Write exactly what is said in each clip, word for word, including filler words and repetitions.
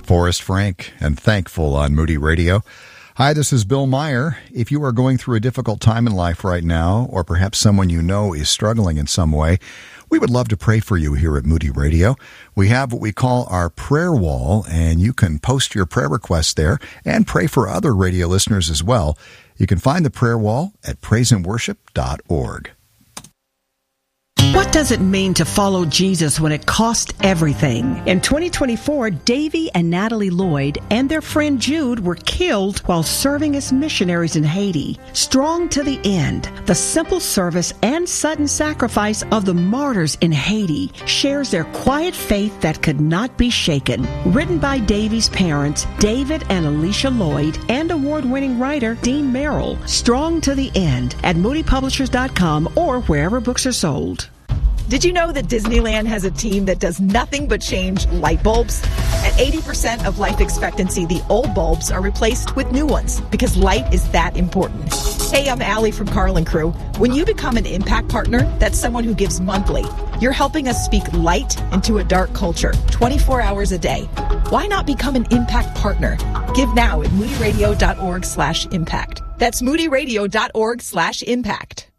Forrest Frank and Thankful on Moody Radio. Hi, this is Bill Meyer. If you are going through a difficult time in life right now, or perhaps someone you know is struggling in some way, we would love to pray for you here at Moody Radio. We have what we call our prayer wall, and you can post your prayer requests there and pray for other radio listeners as well. You can find the prayer wall at praise and worship dot org. What does it mean to follow Jesus when it costs everything? In twenty twenty-four, Davy and Natalie Lloyd and their friend Jude were killed while serving as missionaries in Haiti. Strong to the end, the simple service and sudden sacrifice of the martyrs in Haiti shares their quiet faith that could not be shaken. Written by Davy's parents, David and Alicia Lloyd, and award-winning writer Dean Merrill. Strong to the end at moody publishers dot com or wherever books are sold. Did you know that Disneyland has a team that does nothing but change light bulbs? At eighty percent of life expectancy, the old bulbs are replaced with new ones because light is that important. Hey, I'm Allie from Carl and Crew. When you become an Impact Partner, that's someone who gives monthly. You're helping us speak light into a dark culture, twenty-four hours a day. Why not become an Impact Partner? Give now at moody radio dot org slash impact. That's moody radio dot org slash impact.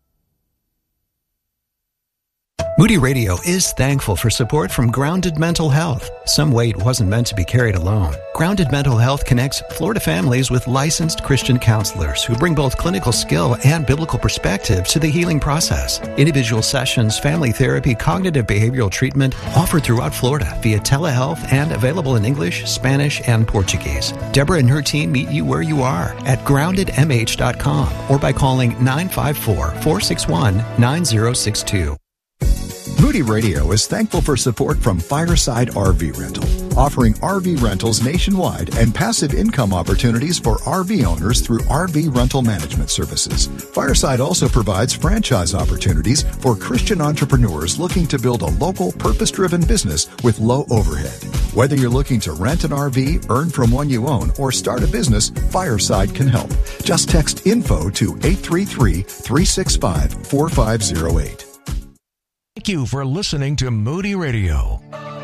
Moody Radio is thankful for support from Grounded Mental Health. Some weight wasn't meant to be carried alone. Grounded Mental Health connects Florida families with licensed Christian counselors who bring both clinical skill and biblical perspective to the healing process. Individual sessions, family therapy, cognitive behavioral treatment offered throughout Florida via telehealth and available in English, Spanish, and Portuguese. Deborah and her team meet you where you are at grounded m h dot com or by calling nine five four, four six one, nine zero six two. Moody Radio is thankful for support from Fireside R V Rental, offering R V rentals nationwide and passive income opportunities for R V owners through R V rental management services. Fireside also provides franchise opportunities for Christian entrepreneurs looking to build a local, purpose-driven business with low overhead. Whether you're looking to rent an R V, earn from one you own, or start a business, Fireside can help. Just text info to eight three three, three six five, four five zero eight. Thank you for listening to Moody Radio.